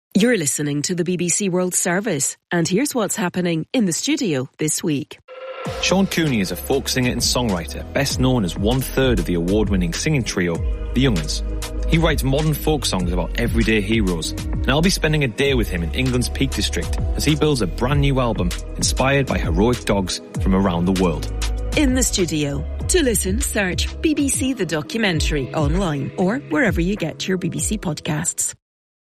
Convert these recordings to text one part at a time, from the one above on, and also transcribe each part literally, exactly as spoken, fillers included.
You're listening to the B B C World Service, and here's what's happening in the studio this week. Sean Cooney is a folk singer and songwriter, best known as one-third of the award-winning singing trio, The Young'uns. He writes modern folk songs about everyday heroes, and I'll be spending a day with him in England's Peak District as he builds a brand new album inspired by heroic dogs from around the world. In the studio. To listen, search B B C The Documentary online or wherever you get your B B C podcasts.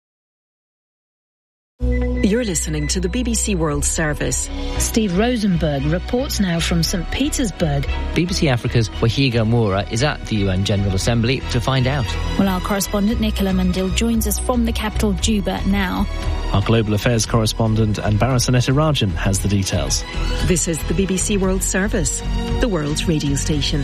You're listening to the B B C World Service. Steve Rosenberg reports now from Saint Petersburg. B B C Africa's Wahiga Moura is at the U N General Assembly to find out. Well, our correspondent Nicola Mandil joins us from the capital, Juba, now. Our global affairs correspondent Anbara Rajan has the details. This is the B B C World Service, the world's radio station.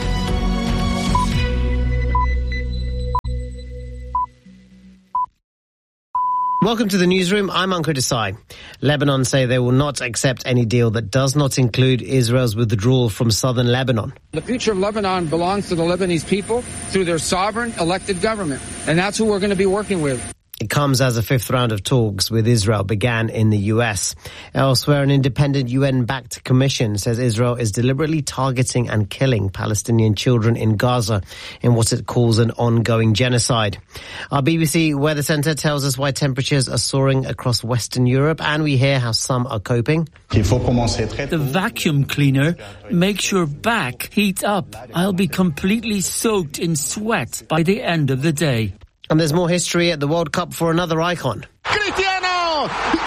Welcome to the newsroom. I'm Ankur Desai. Lebanon say they will not accept any deal that does not include Israel's withdrawal from southern Lebanon. The future of Lebanon belongs to the Lebanese people through their sovereign elected government, and that's who we're going to be working with. It comes as a fifth round of talks with Israel began in the U S. Elsewhere, an independent U N-backed commission says Israel is deliberately targeting and killing Palestinian children in Gaza in what it calls an ongoing genocide. Our B B C Weather Centre tells us why temperatures are soaring across Western Europe, and we hear how some are coping. The vacuum cleaner makes your back heat up. I'll be completely soaked in sweat by the end of the day. And there's more history at the World Cup for another icon. Cristiano!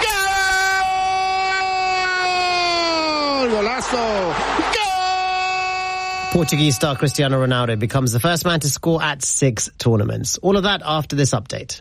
Goal! Golazo! Goal! Portuguese star Cristiano Ronaldo becomes the first man to score at six tournaments. All of that after this update.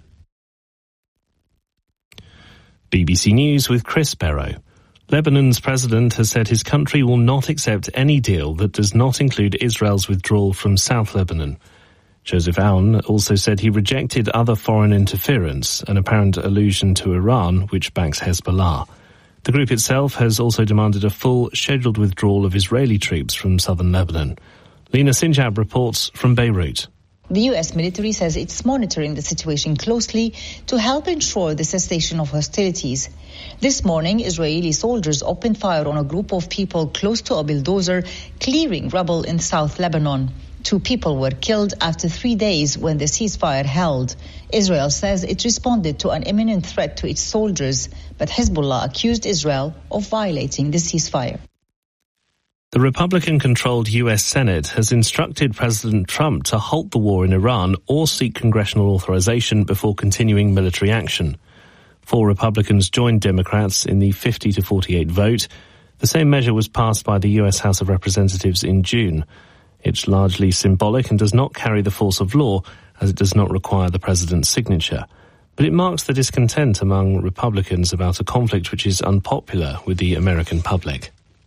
B B C News with Chris Barrow. Lebanon's president has said his country will not accept any deal that does not include Israel's withdrawal from South Lebanon. Joseph Aoun also said he rejected other foreign interference, an apparent allusion to Iran, which backs Hezbollah. The group itself has also demanded a full, scheduled withdrawal of Israeli troops from southern Lebanon. Lena Sinjab reports from Beirut. The U S military says it's monitoring the situation closely to help ensure the cessation of hostilities. This morning, Israeli soldiers opened fire on a group of people close to a bulldozer clearing rubble in South Lebanon. Two people were killed after three days when the ceasefire held. Israel says it responded to an imminent threat to its soldiers, but Hezbollah accused Israel of violating the ceasefire. The Republican-controlled U S Senate has instructed President Trump to halt the war in Iran or seek congressional authorization before continuing military action. Four Republicans joined Democrats in the fifty to forty-eight vote. The same measure was passed by the U S House of Representatives in June. It's largely symbolic and does not carry the force of law, as it does not require the president's signature. But it marks the discontent among Republicans about a conflict which is unpopular with the American public.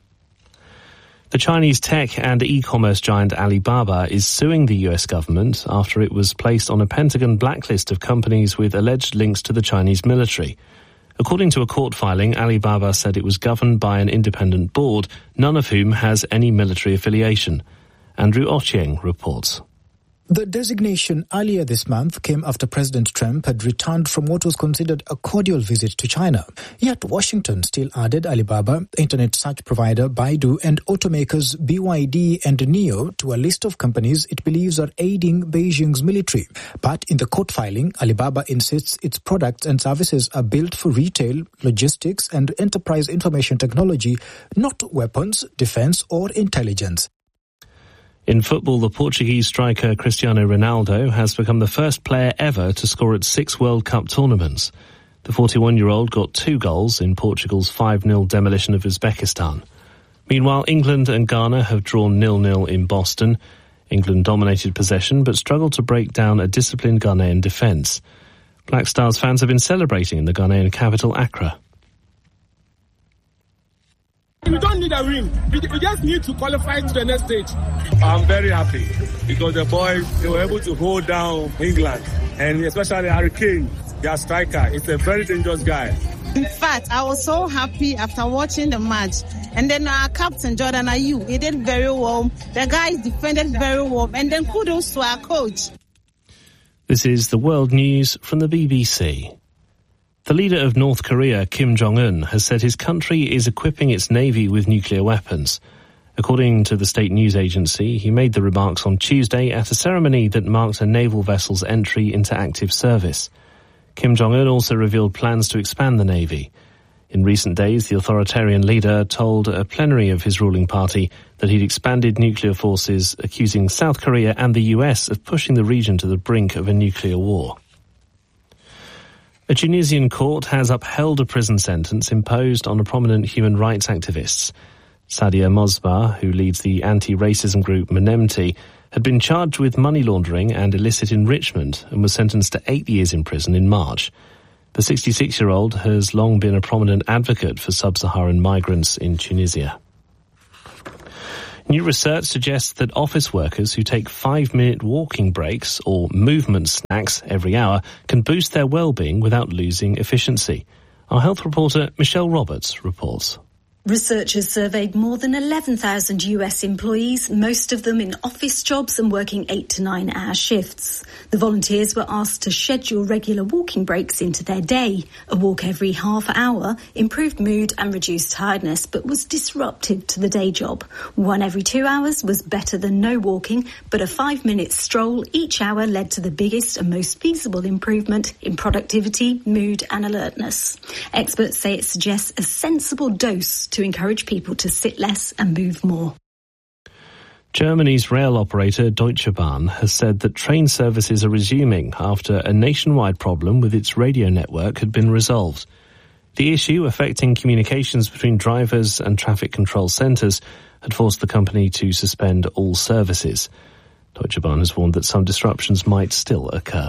The Chinese tech and e-commerce giant Alibaba is suing the U S government after it was placed on a Pentagon blacklist of companies with alleged links to the Chinese military. According to a court filing, Alibaba said it was governed by an independent board, none of whom has any military affiliation. Andrew Ochieng reports. The designation earlier this month came after President Trump had returned from what was considered a cordial visit to China. Yet Washington still added Alibaba, internet search provider Baidu, and automakers B Y D and NIO to a list of companies it believes are aiding Beijing's military. But in the court filing, Alibaba insists its products and services are built for retail, logistics, and enterprise information technology, not weapons, defense, or intelligence. In football, the Portuguese striker Cristiano Ronaldo has become the first player ever to score at six World Cup tournaments. The forty-one-year-old got two goals in Portugal's five nil demolition of Uzbekistan. Meanwhile, England and Ghana have drawn nil nil in Boston. England dominated possession but struggled to break down a disciplined Ghanaian defence. Black Stars fans have been celebrating in the Ghanaian capital, Accra. We don't need a win. We, we just need to qualify to the next stage. I'm very happy because the boys, they were able to hold down England, and especially Harry Kane, their striker. It's a very dangerous guy. In fact, I was so happy after watching the match. And then our captain, Jordan Ayew, he did very well. The guys defended very well. And then kudos to our coach. This is the World News from the B B C. The leader of North Korea, Kim Jong-un, has said his country is equipping its navy with nuclear weapons. According to the state news agency, he made the remarks on Tuesday at a ceremony that marked a naval vessel's entry into active service. Kim Jong-un also revealed plans to expand the navy. In recent days, the authoritarian leader told a plenary of his ruling party that he'd expanded nuclear forces, accusing South Korea and the U S of pushing the region to the brink of a nuclear war. A Tunisian court has upheld a prison sentence imposed on a prominent human rights activist. Sadia Mosba, who leads the anti-racism group Menemti, had been charged with money laundering and illicit enrichment and was sentenced to eight years in prison in March. The sixty-six-year-old has long been a prominent advocate for sub-Saharan migrants in Tunisia. New research suggests that office workers who take five-minute walking breaks or movement snacks every hour can boost their well-being without losing efficiency. Our health reporter Michelle Roberts reports. Researchers surveyed more than eleven thousand U S employees, most of them in office jobs and working eight to nine hour shifts. The volunteers were asked to schedule regular walking breaks into their day. A walk every half hour improved mood and reduced tiredness, but was disruptive to the day job. One every two hours was better than no walking, but a five-minute stroll each hour led to the biggest and most feasible improvement in productivity, mood and alertness. Experts say it suggests a sensible dose to encourage people to sit less and move more. Germany's rail operator Deutsche Bahn has said that train services are resuming after a nationwide problem with its radio network had been resolved. The issue, affecting communications between drivers and traffic control centres, had forced the company to suspend all services. Deutsche Bahn has warned that some disruptions might still occur.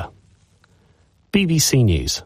B B C News.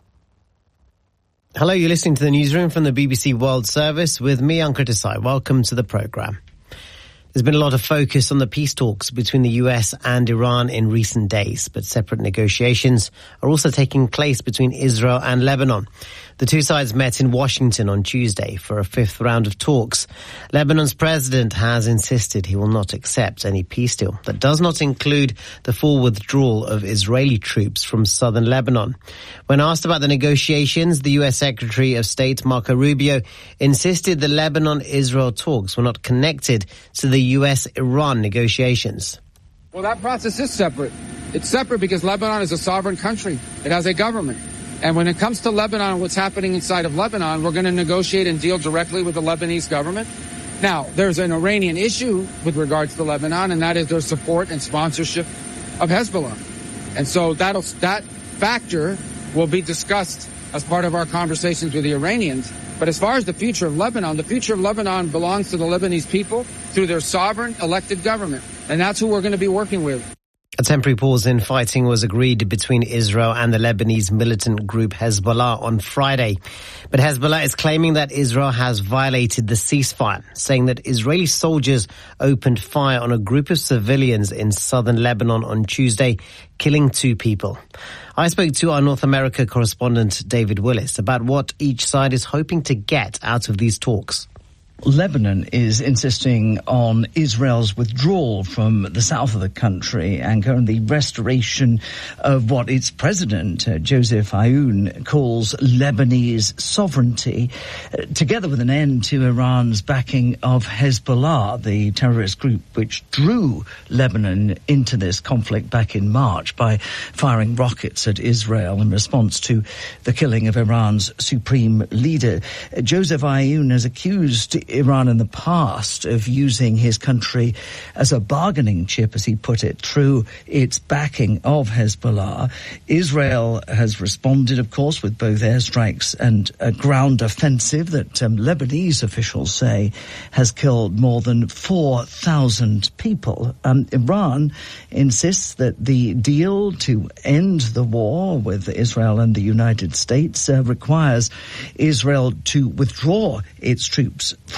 Hello, you're listening to the newsroom from the B B C World Service with me, Ankit Desai. Welcome to the programme. There's been a lot of focus on the peace talks between the U S and Iran in recent days, but separate negotiations are also taking place between Israel and Lebanon. The two sides met in Washington on Tuesday for a fifth round of talks. Lebanon's president has insisted he will not accept any peace deal that does not include the full withdrawal of Israeli troops from southern Lebanon. When asked about the negotiations, the U S Secretary of State Marco Rubio insisted the Lebanon-Israel talks were not connected to the U S Iran negotiations. Well, that process is separate. It's separate because Lebanon is a sovereign country. It has a government. And when it comes to Lebanon, what's happening inside of Lebanon, we're going to negotiate and deal directly with the Lebanese government. Now, there's an Iranian issue with regards to Lebanon, and that is their support and sponsorship of Hezbollah. And so that'll, that factor will be discussed as part of our conversations with the Iranians. But as far as the future of Lebanon, the future of Lebanon belongs to the Lebanese people through their sovereign elected government. And that's who we're going to be working with. A temporary pause in fighting was agreed between Israel and the Lebanese militant group Hezbollah on Friday. But Hezbollah is claiming that Israel has violated the ceasefire, saying that Israeli soldiers opened fire on a group of civilians in southern Lebanon on Tuesday, killing two people. I spoke to our North America correspondent David Willis about what each side is hoping to get out of these talks. Lebanon is insisting on Israel's withdrawal from the south of the country and currently restoration of what its president, uh, Joseph Aoun, calls Lebanese sovereignty, uh, together with an end to Iran's backing of Hezbollah, the terrorist group which drew Lebanon into this conflict back in March by firing rockets at Israel in response to the killing of Iran's supreme leader. Uh, Joseph Aoun has accused Iran in the past of using his country as a bargaining chip, as he put it, through its backing of Hezbollah. Israel has responded, of course, with both airstrikes and a ground offensive that um, Lebanese officials say has killed more than four thousand people. Um, Iran insists that the deal to end the war with Israel and the United States uh, requires Israel to withdraw its troops from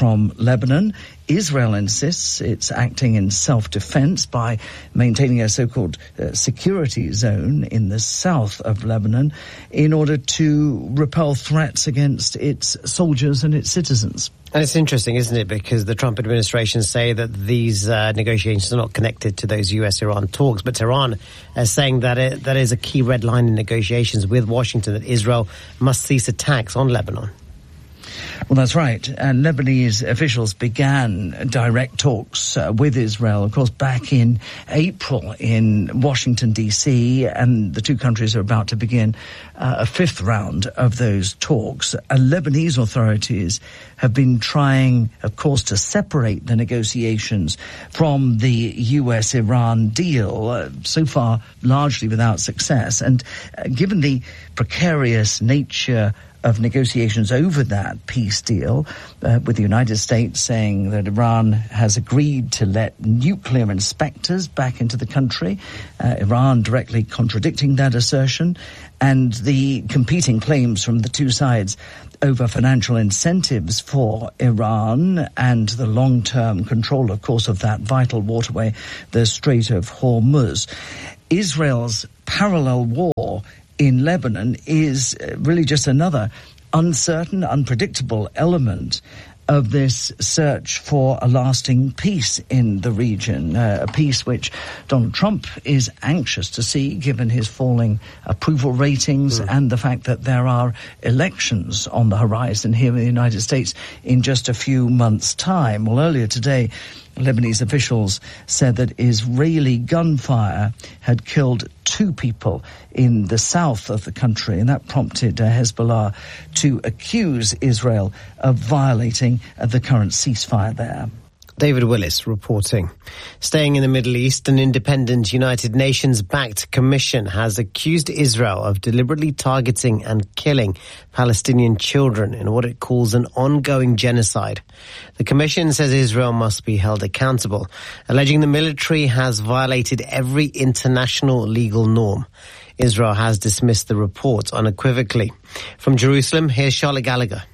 from Lebanon. Israel insists it's acting in self-defense by maintaining a so-called uh, security zone in the south of Lebanon in order to repel threats against its soldiers and its citizens. And it's interesting, isn't it? Because the Trump administration say that these uh, negotiations are not connected to those U S Iran talks. But Tehran is saying that it, that is a key red line in negotiations with Washington, that Israel must cease attacks on Lebanon. Well, that's right. And Lebanese officials began direct talks uh, with Israel, of course, back in April in Washington, D C, and the two countries are about to begin uh, a fifth round of those talks. Uh, Lebanese authorities have been trying, of course, to separate the negotiations from the U S Iran deal, uh, so far largely without success. And uh, given the precarious nature of negotiations over that peace deal, uh, with the United States saying that Iran has agreed to let nuclear inspectors back into the country, uh, Iran directly contradicting that assertion, and the competing claims from the two sides over financial incentives for Iran and the long-term control, of course, of that vital waterway, the Strait of Hormuz. Israel's parallel war in Lebanon is really just another uncertain, unpredictable element of this search for a lasting peace in the region, uh, a peace which Donald Trump is anxious to see, given his falling approval ratings mm. and the fact that there are elections on the horizon here in the United States in just a few months' time. Well, earlier today, Lebanese officials said that Israeli gunfire had killed two people in the south of the country, and that prompted uh, Hezbollah to accuse Israel of violating uh, the current ceasefire there. David Willis reporting. Staying in the Middle East, an independent United Nations-backed commission has accused Israel of deliberately targeting and killing Palestinian children in what it calls an ongoing genocide. The commission says Israel must be held accountable, alleging the military has violated every international legal norm. Israel has dismissed the report unequivocally. From Jerusalem, here's Charlotte Gallagher.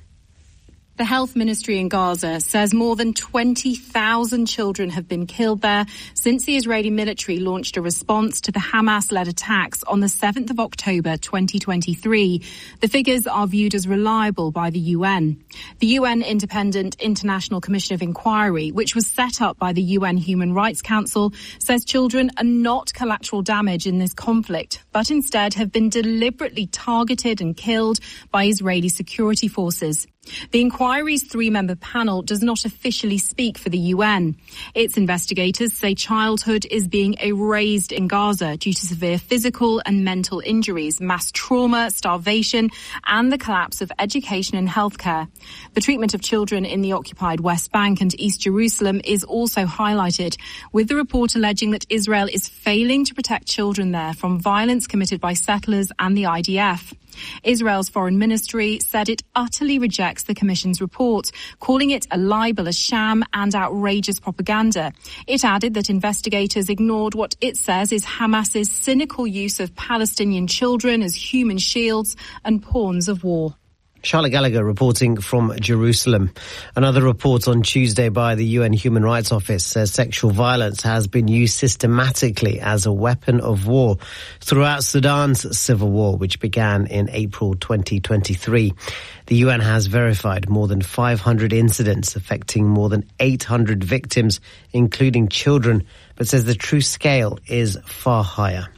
The health ministry in Gaza says more than twenty thousand children have been killed there since the Israeli military launched a response to the Hamas-led attacks on the seventh of October twenty twenty-three. The figures are viewed as reliable by the U N. The U N Independent International Commission of Inquiry, which was set up by the U N Human Rights Council, says children are not collateral damage in this conflict, but instead have been deliberately targeted and killed by Israeli security forces. The inquiry's three-member panel does not officially speak for the U N. Its investigators say childhood is being erased in Gaza due to severe physical and mental injuries, mass trauma, starvation, and the collapse of education and healthcare. The treatment of children in the occupied West Bank and East Jerusalem is also highlighted, with the report alleging that Israel is failing to protect children there from violence committed by settlers and the I D F. Israel's foreign ministry said it utterly rejects the Commission's report, calling it a libel, a sham and outrageous propaganda. It added that investigators ignored what it says is Hamas's cynical use of Palestinian children as human shields and pawns of war. Charlotte Gallagher reporting from Jerusalem. Another report on Tuesday by the U N Human Rights Office says sexual violence has been used systematically as a weapon of war throughout Sudan's civil war, which began in April twenty twenty-three. The U N has verified more than five hundred incidents affecting more than eight hundred victims, including children, but says the true scale is far higher.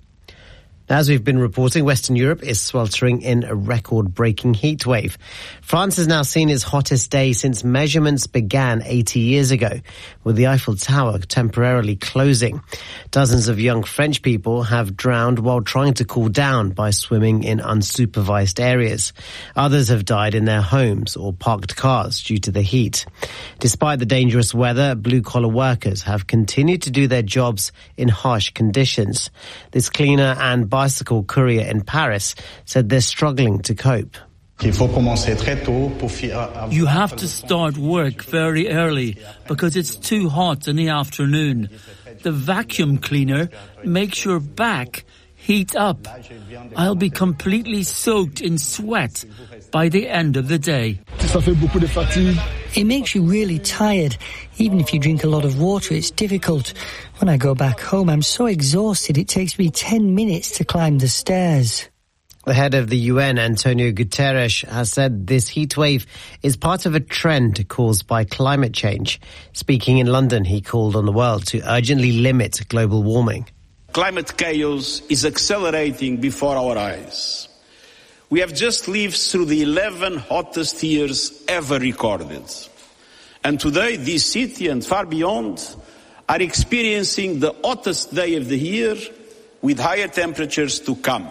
As we've been reporting, Western Europe is sweltering in a record-breaking heat wave. France has now seen its hottest day since measurements began eighty years ago, with the Eiffel Tower temporarily closing. Dozens of young French people have drowned while trying to cool down by swimming in unsupervised areas. Others have died in their homes or parked cars due to the heat. Despite the dangerous weather, blue-collar workers have continued to do their jobs in harsh conditions. This cleaner and bicycle courier in Paris said they're struggling to cope. You have to start work very early because it's too hot in the afternoon. The vacuum cleaner makes your back heat up. I'll be completely soaked in sweat by the end of the day. It makes you really tired. Even if you drink a lot of water, it's difficult. When I go back home, I'm so exhausted it takes me ten minutes to climb the stairs. The head of the U N, Antonio Guterres, has said this heat wave is part of a trend caused by climate change. Speaking in London, he called on the world to urgently limit global warming. Climate chaos is accelerating before our eyes. We have just lived through the eleven hottest years ever recorded. And today, this city and far beyond are experiencing the hottest day of the year with higher temperatures to come.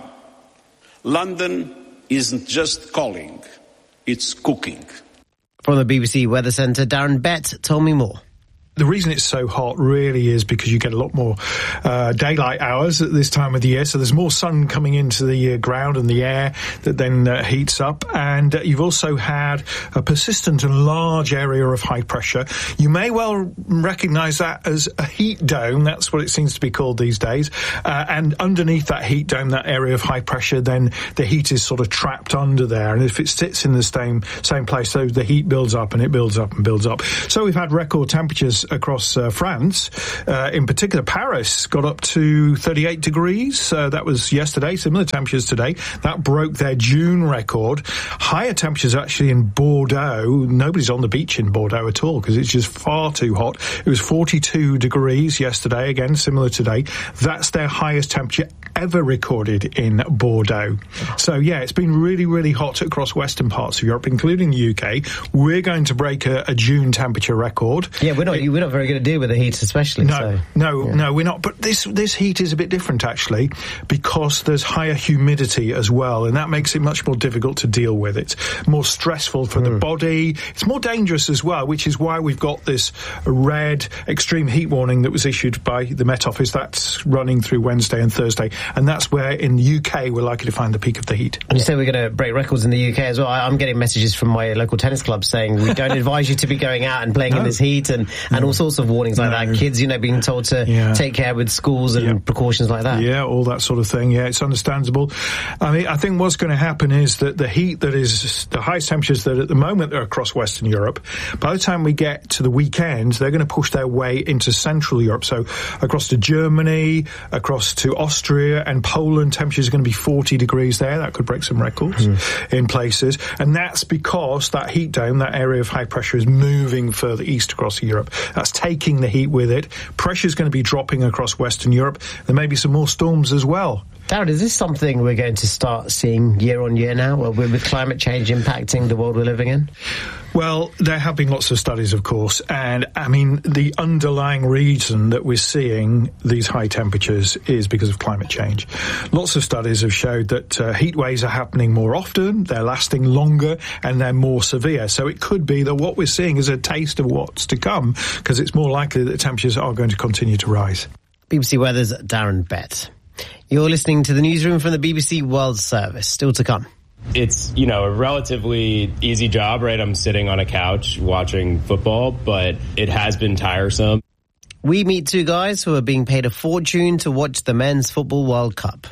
London isn't just calling, it's cooking. From the B B C Weather Centre, Darren Bett told me more. The reason it's so hot really is because you get a lot more uh, daylight hours at this time of the year. So there's more sun coming into the uh, ground and the air that then uh, heats up. And uh, you've also had a persistent and large area of high pressure. You may well recognise that as a heat dome. That's what it seems to be called these days. Uh, and underneath that heat dome, that area of high pressure, then the heat is sort of trapped under there. And if it sits in the same, same place, so the heat builds up and it builds up and builds up. So we've had record temperatures across uh, France. Uh, in particular, Paris got up to thirty-eight degrees. Uh, that was yesterday. Similar temperatures today. That broke their June record. Higher temperatures actually in Bordeaux. Nobody's on the beach in Bordeaux at all because it's just far too hot. It was forty-two degrees yesterday. Again, similar today. That's their highest temperature ever recorded in Bordeaux. So yeah, it's been really, really hot across western parts of Europe, including the U K. We're going to break a, a June temperature record. Yeah, we're not. We're not very good at dealing with the heat, especially. No, so. no, yeah. no, we're not. But this this heat is a bit different actually, because there's higher humidity as well, and that makes it much more difficult to deal with. It's more stressful for mm. the body. It's more dangerous as well, which is why we've got this red extreme heat warning that was issued by the Met Office. That's running through Wednesday and Thursday, and that's where in the U K we're likely to find the peak of the heat. And you say we're going to break records in the U K as well. I, I'm getting messages from my local tennis club saying we don't advise you to be going out and playing no. in this heat, and, and no. all sorts of warnings like no. that. Kids, you know, being told to yeah. take care with schools and yeah. precautions like that. Yeah, all that sort of thing. Yeah, it's understandable. I mean, I think what's going to happen is that the heat that is the highest temperatures that at the moment are across Western Europe, by the time we get to the weekend, they're going to push their way into Central Europe. So across to Germany, across to Austria and Poland, temperatures are going to be forty degrees there. That could break some records mm. in places. And that's because that heat dome, that area of high pressure, is moving further east across Europe. That's taking the heat with it. Pressure's going to be dropping across Western Europe. There may be some more storms as well. Darren, is this something we're going to start seeing year on year now, with climate change impacting the world we're living in? Well, there have been lots of studies, of course, and I mean, the underlying reason that we're seeing these high temperatures is because of climate change. Lots of studies have showed that uh, heat waves are happening more often, they're lasting longer, and they're more severe. So it could be that what we're seeing is a taste of what's to come, because it's more likely that temperatures are going to continue to rise. B B C Weather's Darren Bett. You're listening to the newsroom from the B B C World Service. Still to come. It's, you know, a relatively easy job, right? I'm sitting on a couch watching football, but it has been tiresome. We meet two guys who are being paid a fortune to watch the Men's Football World Cup.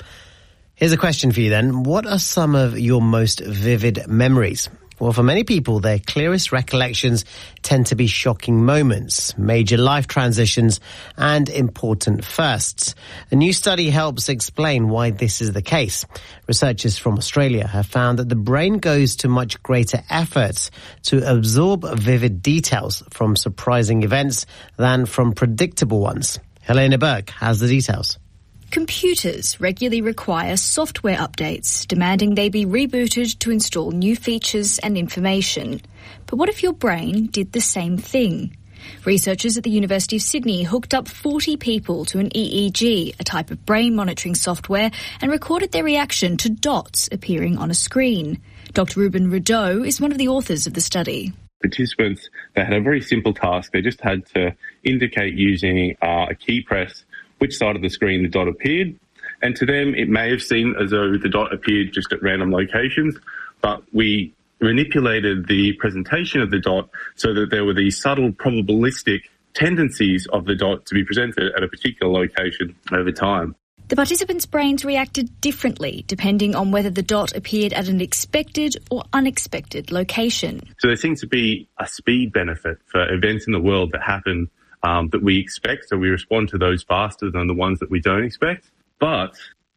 Here's a question for you then. What are some of your most vivid memories? Well, for many people, their clearest recollections tend to be shocking moments, major life transitions, and important firsts. A new study helps explain why this is the case. Researchers from Australia have found that the brain goes to much greater efforts to absorb vivid details from surprising events than from predictable ones. Helena Berg has the details. Computers regularly require software updates, demanding they be rebooted to install new features and information. But what if your brain did the same thing? Researchers at the University of Sydney hooked up forty people to an E E G, a type of brain monitoring software, and recorded their reaction to dots appearing on a screen. Doctor Ruben Rideau is one of the authors of the study. Participants, they had a very simple task. They just had to indicate using uh, a key press which side of the screen the dot appeared. And to them, it may have seemed as though the dot appeared just at random locations, but we manipulated the presentation of the dot so that there were these subtle probabilistic tendencies of the dot to be presented at a particular location over time. The participants' brains reacted differently depending on whether the dot appeared at an expected or unexpected location. So there seems to be a speed benefit for events in the world that happen um, that we expect, so we respond to those faster than the ones that we don't expect, but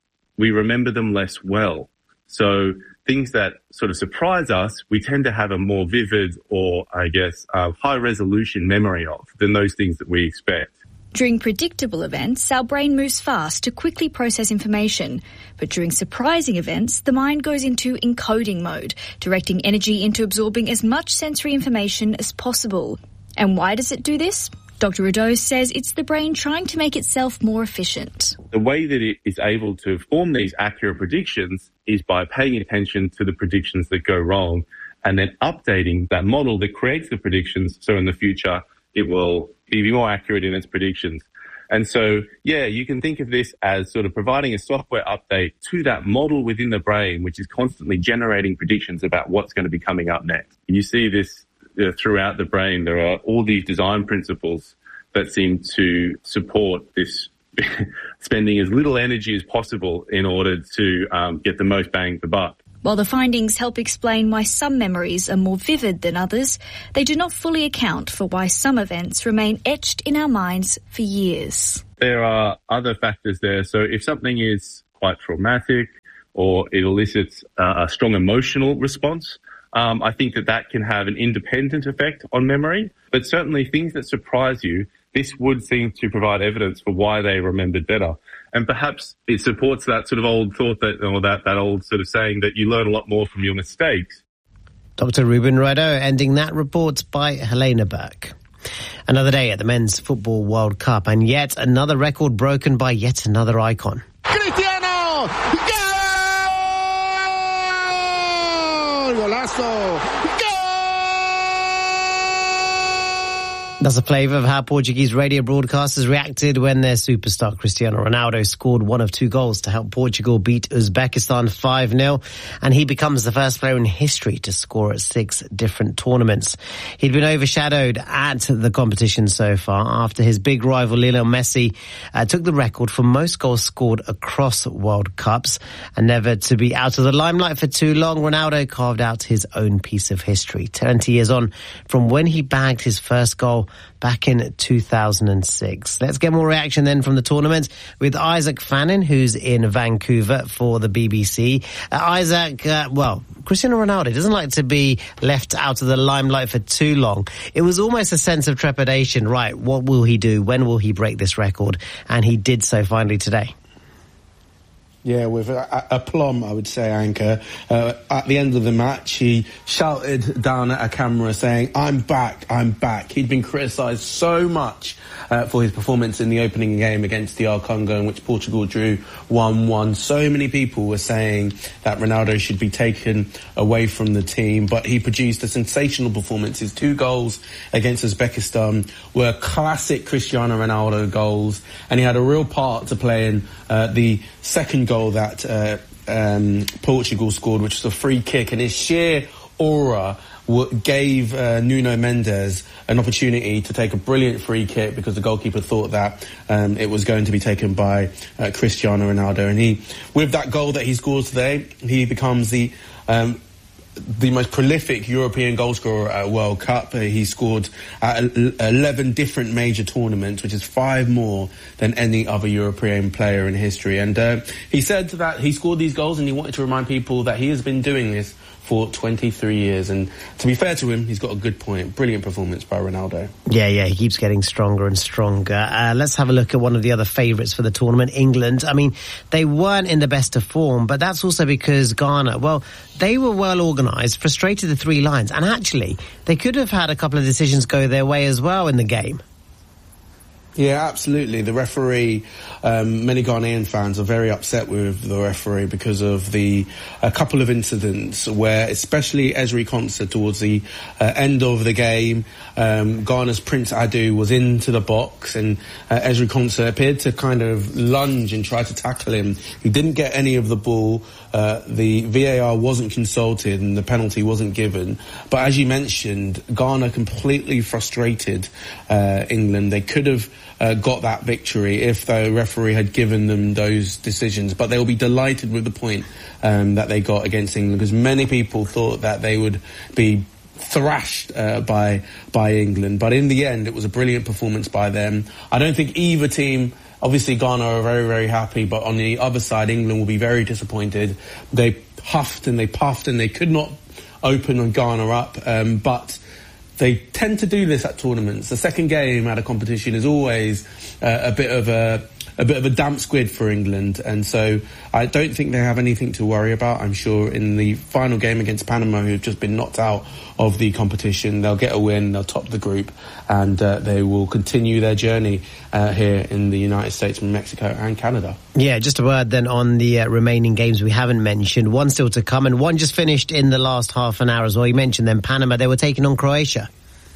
we remember them less well. So things that sort of surprise us, we tend to have a more vivid or, I guess, uh, high-resolution memory of than those things that we expect. During predictable events, our brain moves fast to quickly process information. But during surprising events, the mind goes into encoding mode, directing energy into absorbing as much sensory information as possible. And why does it do this? Doctor Rideau says it's the brain trying to make itself more efficient. The way that it is able to form these accurate predictions is by paying attention to the predictions that go wrong and then updating that model that creates the predictions so in the future it will be more accurate in its predictions. And so, yeah, you can think of this as sort of providing a software update to that model within the brain, which is constantly generating predictions about what's going to be coming up next. You see this uh, throughout the brain. There are all these design principles that seem to support this spending as little energy as possible in order to um, get the most bang for buck. While the findings help explain why some memories are more vivid than others, they do not fully account for why some events remain etched in our minds for years. There are other factors there. So if something is quite traumatic or it elicits uh, a strong emotional response, um, I think that that can have an independent effect on memory. But certainly things that surprise you, this would seem to provide evidence for why they remembered better. And perhaps it supports that sort of old thought that, or that, that old sort of saying that you learn a lot more from your mistakes. Doctor Ruben Rideau ending that report by Helena Burke. Another day at the Men's Football World Cup and yet another record broken by yet another icon. Cristiano! Goal! Golazo! That's a flavour of how Portuguese radio broadcasters reacted when their superstar Cristiano Ronaldo scored one of two goals to help Portugal beat Uzbekistan five nil, and he becomes the first player in history to score at six different tournaments. He'd been overshadowed at the competition so far after his big rival Lionel Messi uh, took the record for most goals scored across World Cups, and never to be out of the limelight for too long, Ronaldo carved out his own piece of history, twenty years on from when he bagged his first goal back in two thousand six. Let's get more reaction then from the tournament with Isaac Fannin, who's in Vancouver for the B B C. Uh, Isaac, uh, well, Cristiano Ronaldo doesn't like to be left out of the limelight for too long. It was almost a sense of trepidation, right? What will he do? When will he break this record? And he did so finally today. Yeah, with a, a plum, I would say, Anchor. Uh, at the end of the match, he shouted down at a camera saying, "I'm back, I'm back." He'd been criticised so much uh, for his performance in the opening game against D R Congo, in which Portugal drew one one. So many people were saying that Ronaldo should be taken away from the team, but he produced a sensational performance. His two goals against Uzbekistan were classic Cristiano Ronaldo goals, and he had a real part to play in uh, the second goal that uh, um, Portugal scored, which was a free kick, and his sheer aura w- gave uh, Nuno Mendes an opportunity to take a brilliant free kick because the goalkeeper thought that um, it was going to be taken by uh, Cristiano Ronaldo. And he, with that goal that he scores today, he becomes the um, the most prolific European goalscorer at World Cup. Uh, he scored at eleven different major tournaments, which is five more than any other European player in history. And uh, he said that he scored these goals and he wanted to remind people that he has been doing this for twenty-three years. And to be fair to him, he's got a good point. Brilliant performance by Ronaldo. Yeah, yeah, he keeps getting stronger and stronger. Uh, let's have a look at one of the other favourites for the tournament, England. I mean, they weren't in the best of form, but that's also because Ghana, well, they were well organised, frustrated the three lines, and actually, they could have had a couple of decisions go their way as well in the game. Yeah, absolutely. The referee, um, many Ghanaian fans are very upset with the referee because of the a couple of incidents where, especially Ezri Konsa towards the uh, end of the game, um, Ghana's Prince Adu was into the box and uh, Ezri Konsa appeared to kind of lunge and try to tackle him. He didn't get any of the ball. Uh, the V A R wasn't consulted and the penalty wasn't given. But as you mentioned, Ghana completely frustrated uh, England. They could have uh, got that victory if the referee had given them those decisions. But they will be delighted with the point um, that they got against England, because many people thought that they would be thrashed uh, by by England. But in the end, it was a brilliant performance by them. I don't think either team, obviously Ghana are very, very happy, but on the other side, England will be very disappointed. They huffed and they puffed and they could not open on Ghana up, um, but they tend to do this at tournaments. The second game at a competition is always uh, a bit of a a bit of a damp squid for England, and so I don't think they have anything to worry about. I'm sure in the final game against Panama, who have just been knocked out of the competition, they'll get a win, they'll top the group, and uh, they will continue their journey uh, here in the United States, Mexico and Canada. Yeah, just a word then on the uh, remaining games we haven't mentioned. One still to come, and one just finished in the last half an hour as well. You mentioned them, Panama, they were taking on Croatia.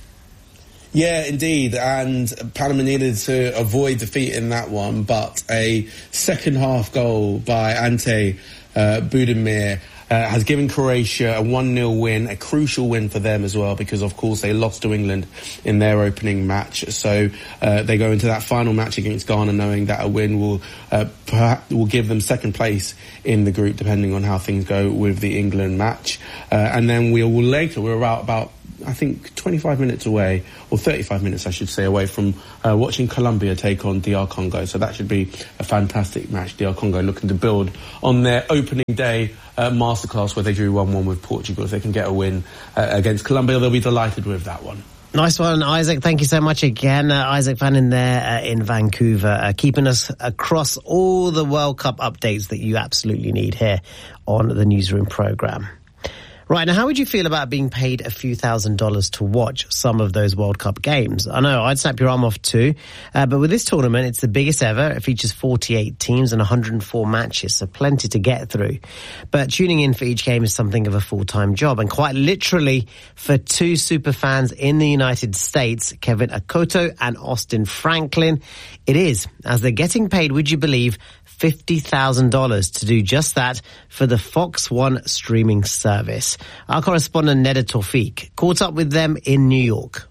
Yeah, indeed, and Panama needed to avoid defeat in that one, but a second half goal by Ante uh, Budimir uh, has given Croatia a one nil win, a crucial win for them as well, because of course they lost to England in their opening match. So uh, they go into that final match against Ghana knowing that a win will uh, perhaps will give them second place in the group, depending on how things go with the England match. Uh, and then we will later, we're about about I think twenty-five minutes away, or thirty-five minutes I should say, away from uh, watching Colombia take on D R Congo. So that should be a fantastic match. D R Congo looking to build on their opening day uh, masterclass where they drew one one with Portugal. If they can get a win uh, against Colombia, they'll be delighted with that one. Nice one, Isaac. Thank you so much again. Uh, Isaac Fannin there uh, in Vancouver, uh, keeping us across all the World Cup updates that you absolutely need here on the Newsroom programme. Right, now how would you feel about being paid a few thousand dollars to watch some of those World Cup games? I know, I'd snap your arm off too, uh, but with this tournament, it's the biggest ever. It features forty-eight teams and one hundred four matches, so plenty to get through. But tuning in for each game is something of a full-time job, and quite literally for two super fans in the United States, Kevin Akoto and Austin Franklin, it is, as they're getting paid, would you believe, fifty thousand dollars to do just that for the Fox One streaming service. Our correspondent Neda Tawfiq caught up with them in New York.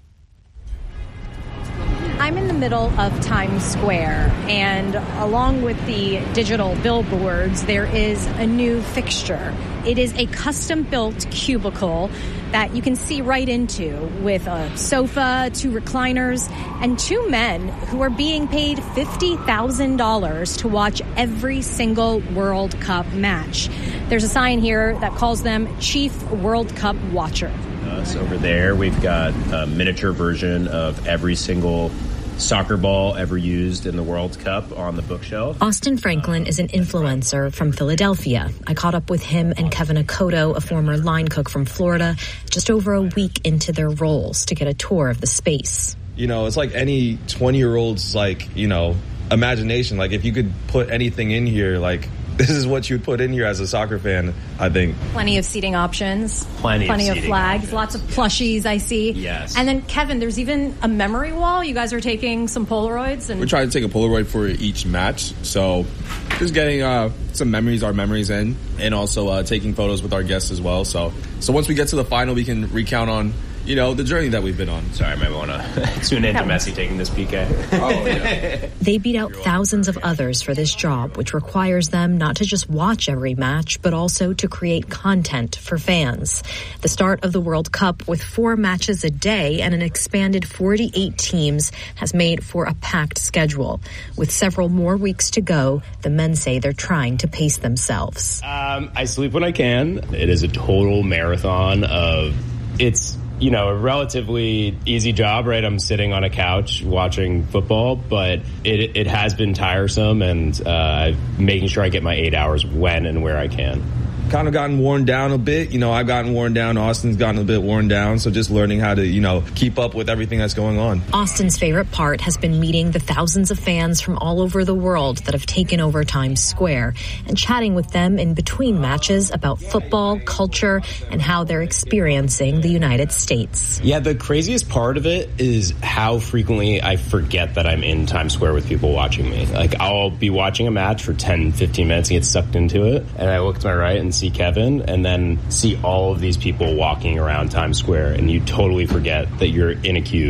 I'm in the middle of Times Square, and along with the digital billboards, there is a new fixture. It is a custom-built cubicle that you can see right into, with a sofa, two recliners, and two men who are being paid fifty thousand dollars to watch every single World Cup match. There's a sign here that calls them Chief World Cup Watcher. Us over there, we've got a miniature version of every single soccer ball ever used in the World Cup on the bookshelf. Austin Franklin is an influencer from Philadelphia. I caught up with him and Kevin Akoto, a former line cook from Florida, just over a week into their roles to get a tour of the space. You know, it's like any twenty-year-old's, like, you know, imagination. Like, if you could put anything in here, like, this is what you would put in here as a soccer fan, I think. Plenty of seating options. Plenty, Plenty of, of flags. options. Lots of plushies, I see. Yes. And then, Kevin, there's even a memory wall. You guys are taking some Polaroids. And we're trying to take a Polaroid for each match. So just getting uh, some memories, our memories in, and also uh, taking photos with our guests as well. So, so once we get to the final, we can recount on, you know, the journey that we've been on. Sorry, I might want to tune in to Messi taking this P K. Oh, yeah. They beat out thousands of others for this job, which requires them not to just watch every match, but also to create content for fans. The start of the World Cup with four matches a day and an expanded forty-eight teams has made for a packed schedule. With several more weeks to go, the men say they're trying to pace themselves. Um, I sleep when I can. It is a total marathon of, it's, you know, a relatively easy job, right? I'm sitting on a couch watching football, but it it has been tiresome, and uh, making sure I get my eight hours when and where I can. Kind of gotten worn down a bit. You know, I've gotten worn down. Austin's gotten a bit worn down. So just learning how to, you know, keep up with everything that's going on. Austin's favorite part has been meeting the thousands of fans from all over the world that have taken over Times Square and chatting with them in between matches about football, culture, and how they're experiencing the United States. Yeah, the craziest part of it is how frequently I forget that I'm in Times Square with people watching me. Like, I'll be watching a match for ten, fifteen minutes and get sucked into it, and I look to my right and see Kevin, and then see all of these people walking around Times Square, and you totally forget that you're in a cube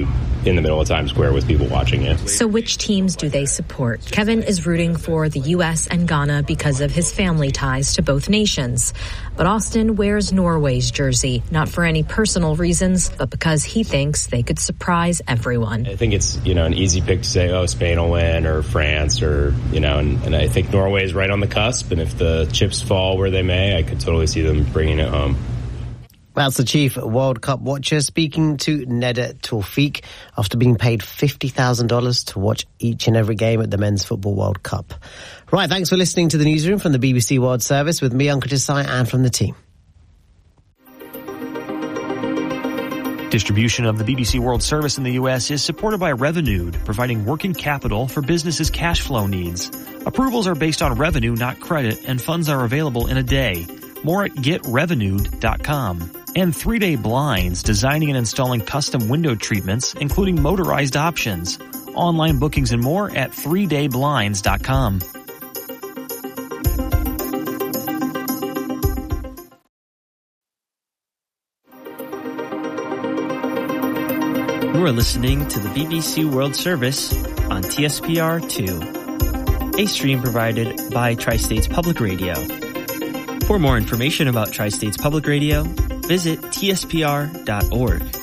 in the middle of Times Square with people watching you. So which teams do they support? Kevin is rooting for the U S and Ghana because of his family ties to both nations. But Austin wears Norway's jersey, not for any personal reasons, but because he thinks they could surprise everyone. I think it's, you know, an easy pick to say, oh, Spain will win, or France, or, you know, and, and I think Norway is right on the cusp, and if the chips fall where they may, I could totally see them bringing it home. That's the chief World Cup watcher speaking to Neda Tawfiq after being paid fifty thousand dollars to watch each and every game at the Men's Football World Cup. Right, thanks for listening to the newsroom from the B B C World Service with me, Uncle Desai, and from the team. Distribution of the B B C World Service in the U S is supported by Revenued, providing working capital for businesses' cash flow needs. Approvals are based on revenue, not credit, and funds are available in a day. More at get revenued dot com. And three day Blinds, designing and installing custom window treatments, including motorized options. Online bookings and more at three day blinds dot com. You are listening to the B B C World Service on T S P R two, a stream provided by Tri-States Public Radio. For more information about Tri-States Public Radio, visit T S P R dot org.